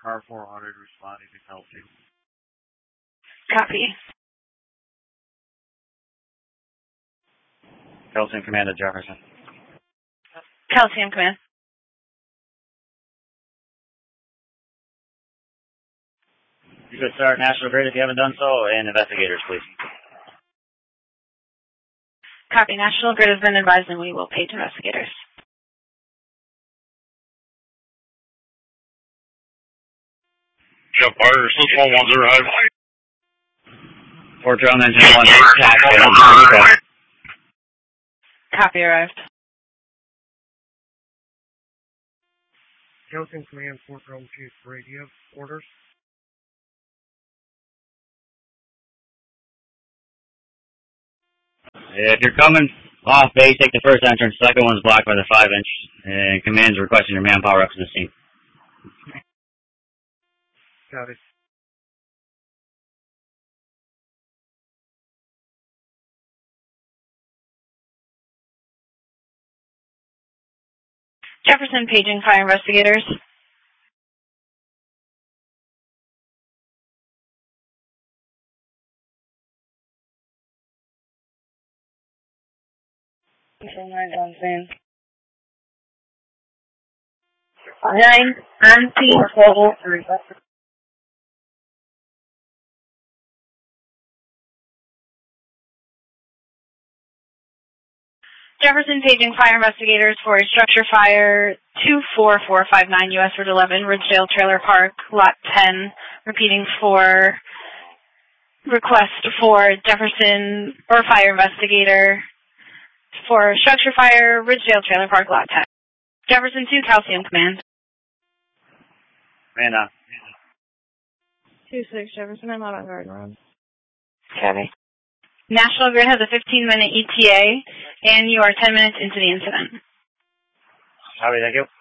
Car 400 responding to Calcium. Copy. Calcium Command to Jefferson. Calcium Command. You could start National Grid if you haven't done so, and investigators, please. Copy. National Grid has been advised and we will page investigators. Jeff Barter, Swiss 110 arrived. Fort Drum Engine 1, taxi. Copy, arrived. Calcium Command, Fort Drum Chief Radio, orders. If you're coming off base, take the first entrance. Second one's blocked by the 5-inch. And command's requesting your manpower up to the scene. Got it. Jefferson paging fire investigators. On scene. 9 on scene level 3. Jefferson paging fire investigators for a structure fire 24459 US Route 11, Ridgedale Trailer Park, Lot 10, repeating for request for Jefferson or fire investigator for structure fire, Ridgedale Trailer Park, Lot 10. Jefferson 2, Calcium Command. Man, 2-6, Jefferson, I'm out on guard room. Copy. National Grid has a 15-minute ETA, and you are 10 minutes into the incident. Copy, thank you.